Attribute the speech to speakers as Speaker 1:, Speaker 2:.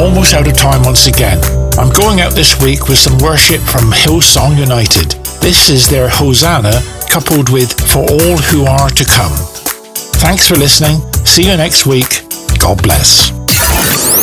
Speaker 1: almost out of time once again. I'm going out this week with some worship from Hillsong United. This is their Hosanna coupled with For All Who Are to Come. Thanks for listening. See you next week. God bless.